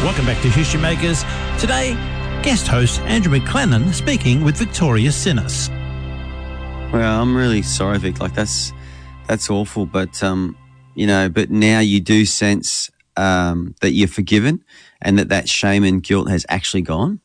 Welcome back to History Makers. Today, guest host Andrew McLennan speaking with Victoria Sinis. Well, I'm really sorry, Vic. Like that's awful. But but now you do sense that you're forgiven and that shame and guilt has actually gone.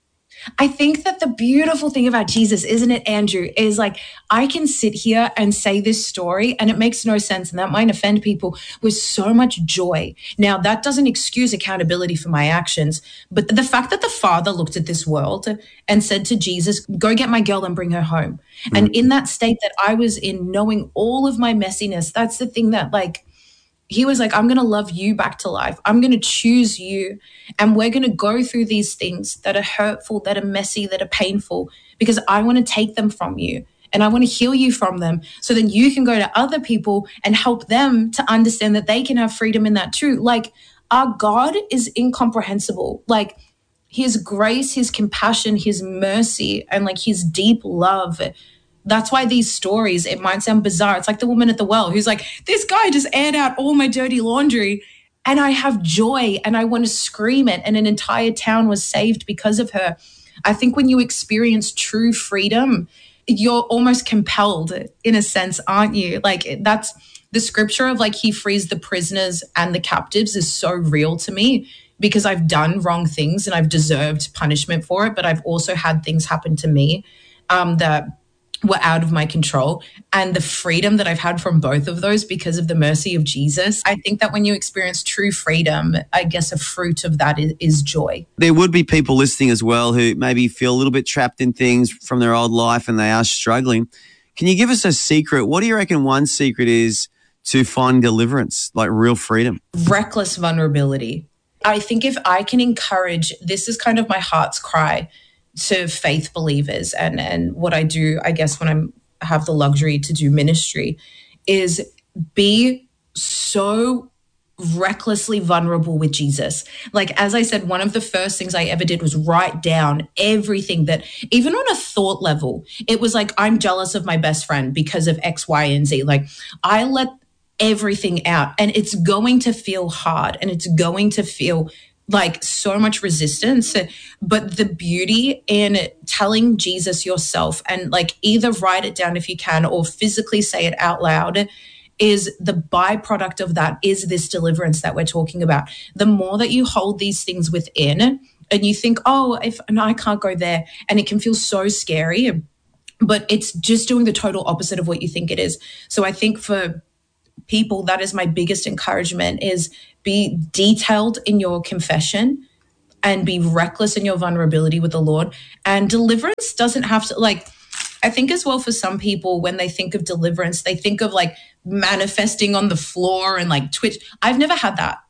I think that the beautiful thing about Jesus, isn't it, Andrew, is like I can sit here and say this story and it makes no sense and that might offend people with so much joy. Now, that doesn't excuse accountability for my actions, but the fact that the Father looked at this world and said to Jesus, go get my girl and bring her home. Mm-hmm. And in that state that I was in, knowing all of my messiness, that's the thing that he was like, I'm going to love you back to life. I'm going to choose you. And we're going to go through these things that are hurtful, that are messy, that are painful, because I want to take them from you and I want to heal you from them. So then you can go to other people and help them to understand that they can have freedom in that too. Like, our God is incomprehensible. Like, his grace, his compassion, his mercy, and like his deep love. That's why these stories, it might sound bizarre. It's like the woman at the well who's like, this guy just aired out all my dirty laundry and I have joy and I want to scream it. And an entire town was saved because of her. I think when you experience true freedom, you're almost compelled in a sense, aren't you? Like, that's the scripture of like, he frees the prisoners and the captives is so real to me because I've done wrong things and I've deserved punishment for it. But I've also had things happen to me that were out of my control, and the freedom that I've had from both of those because of the mercy of Jesus. I think that when you experience true freedom, I guess a fruit of that is joy. There would be people listening as well who maybe feel a little bit trapped in things from their old life and they are struggling. Can you give us a secret? What do you reckon one secret is to find deliverance, like real freedom? Reckless vulnerability. I think if I can encourage, this is kind of my heart's cry to faith believers and what I do, I guess, when I have the luxury to do ministry, is be so recklessly vulnerable with Jesus. Like, as I said, one of the first things I ever did was write down everything that, even on a thought level, it was like, I'm jealous of my best friend because of X, Y, and Z. Like, I let everything out, and it's going to feel hard and it's going to feel like so much resistance, but the beauty in telling Jesus yourself and like either write it down if you can or physically say it out loud is the byproduct of that is this deliverance that we're talking about. The more that you hold these things within and you think, I can't go there, and it can feel so scary, but it's just doing the total opposite of what you think it is. So I think for people, that is my biggest encouragement, is be detailed in your confession and be reckless in your vulnerability with the Lord. And deliverance doesn't have to, like, I think as well for some people, when they think of deliverance, they think of like manifesting on the floor and like Twitch. I've never had that,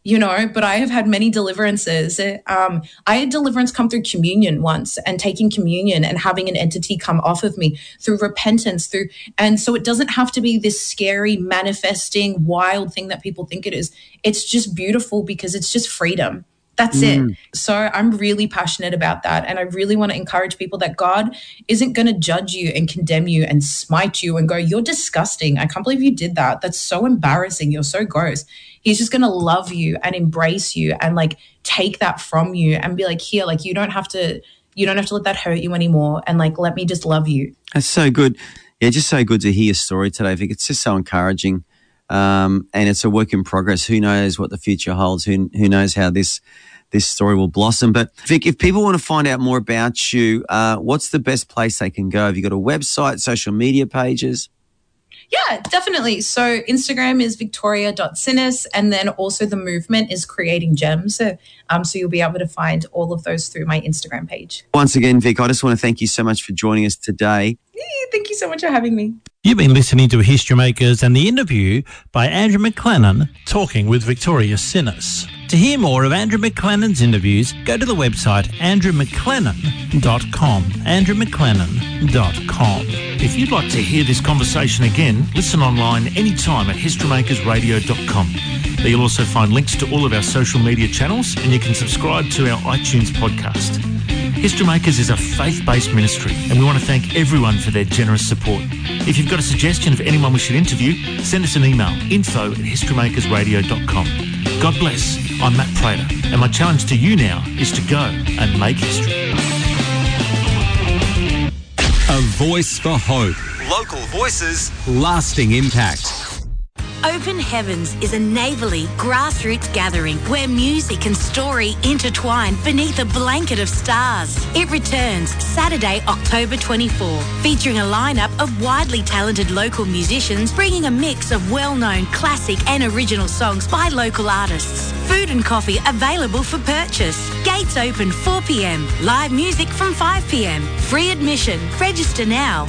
but I have had many deliverances. I had deliverance come through communion once, and taking communion and having an entity come off of me through repentance, and so it doesn't have to be this scary, manifesting, wild thing that people think it is. It's just beautiful because it's just freedom. That's it. So I'm really passionate about that. And I really want to encourage people that God isn't going to judge you and condemn you and smite you and go, you're disgusting. I can't believe you did that. That's so embarrassing. You're so gross. He's just going to love you and embrace you and like take that from you and be like, here, like you don't have to let that hurt you anymore. And like, let me just love you. That's so good. Yeah, just so good to hear your story today, Vic. It's just so encouraging. And it's a work in progress. Who knows what the future holds? Who knows how this story will blossom? But Vic, if people want to find out more about you, what's the best place they can go? Have you got a website, social media pages? Yeah, definitely. So Instagram is victoria.sinis, and then also the movement is Creating Gems. So you'll be able to find all of those through my Instagram page. Once again, Vic, I just want to thank you so much for joining us today. Thank you so much for having me. You've been listening to History Makers and the interview by Andrew McLennan talking with Victoria Sinis. To hear more of Andrew McLennan's interviews, go to the website andrewmclennan.com, andrewmclennan.com. If you'd like to hear this conversation again, listen online anytime at historymakersradio.com. There you'll also find links to all of our social media channels, and you can subscribe to our iTunes podcast. History Makers is a faith-based ministry, and we want to thank everyone for their generous support. If you've got a suggestion of anyone we should interview, send us an email, info@historymakersradio.com. God bless. I'm Matt Prater, and my challenge to you now is to go and make history. A voice for hope. Local voices. Lasting impact. Open Heavens is a neighbourly, grassroots gathering where music and story intertwine beneath a blanket of stars. It returns Saturday, October 24, featuring a lineup of widely talented local musicians bringing a mix of well-known classic and original songs by local artists. Food and coffee available for purchase. Gates open 4 p.m. Live music from 5 p.m. Free admission. Register now.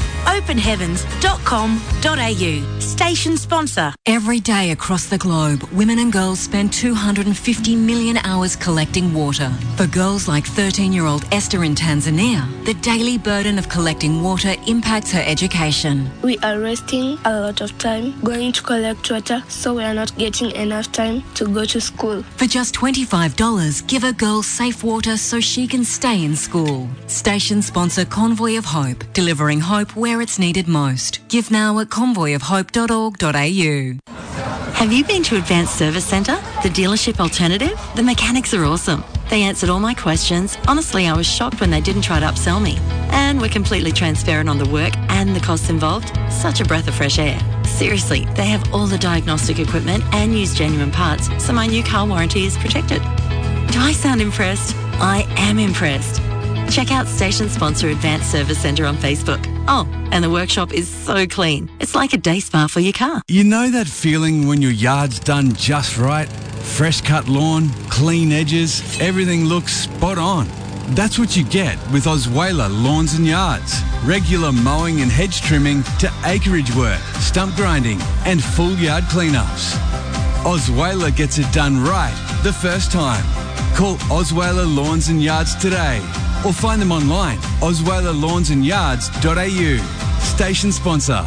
openheavens.com.au. Station sponsor. Every day across the globe, women and girls spend 250 million hours collecting water. For girls like 13-year-old Esther in Tanzania, the daily burden of collecting water impacts her education. We are wasting a lot of time going to collect water, so we are not getting enough time to go to school. For just $25, give a girl safe water so she can stay in school. Station sponsor Convoy of Hope, delivering hope where it's needed most. Give now at convoyofhope.org.au. Have you been to Advanced Service Centre, the dealership alternative? The mechanics are awesome. They answered all my questions. Honestly, I was shocked when they didn't try to upsell me. And were completely transparent on the work and the costs involved. Such a breath of fresh air. Seriously, they have all the diagnostic equipment and use genuine parts, so my new car warranty is protected. Do I sound impressed? I am impressed. Check out station sponsor Advanced Service Centre on Facebook. Oh, and the workshop is so clean. It's like a day spa for your car. You know that feeling when your yard's done just right? Fresh cut lawn, clean edges, everything looks spot on. That's what you get with Osweiler Lawns and Yards. Regular mowing and hedge trimming to acreage work, stump grinding and full yard cleanups. Osweiler gets it done right the first time. Call Osweiler Lawns and Yards today or find them online, osweilerlawnsandYards.au. Station sponsor.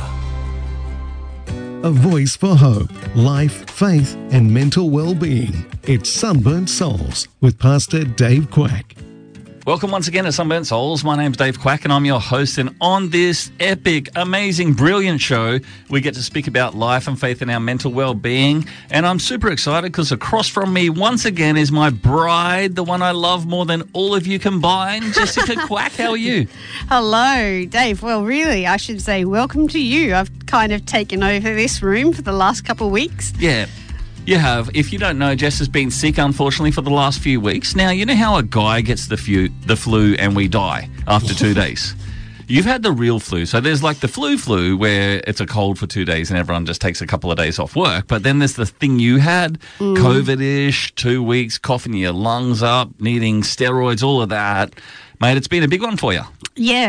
A voice for hope, life, faith and mental well-being. It's Sunburnt Souls with Pastor Dave Quack. Welcome once again to Sunburnt Souls. My name's Dave Quack and I'm your host. And on this epic, amazing, brilliant show, we get to speak about life and faith and our mental well-being. And I'm super excited because across from me once again is my bride, the one I love more than all of you combined, Jessica Quack. How are you? Hello, Dave. Well, really, I should say welcome to you. I've kind of taken over this room for the last couple of weeks. Yeah. You have. If you don't know, Jess has been sick, unfortunately, for the last few weeks. Now, you know how a guy gets the flu and we die after 2 days? You've had the real flu. So there's like the flu where it's a cold for 2 days and everyone just takes a couple of days off work. But then there's the thing you had, COVID-ish, 2 weeks, coughing your lungs up, needing steroids, all of that. Mate, it's been a big one for you. Yeah.